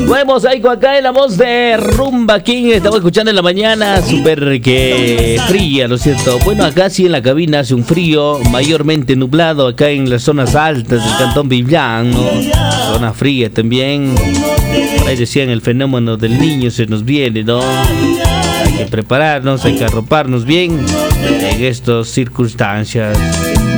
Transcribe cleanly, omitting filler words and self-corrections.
Vamos ahí con acá en la voz de Rumba King. Estamos escuchando en la mañana, súper que fría, ¿no es cierto? Bueno, acá sí en la cabina hace un frío mayormente nublado, acá en las zonas altas del Cantón Vivian, ¿no? Zona fría también. Por ahí decían el fenómeno del niño se nos viene, ¿no? Hay que prepararnos, hay que arroparnos bien en estas circunstancias.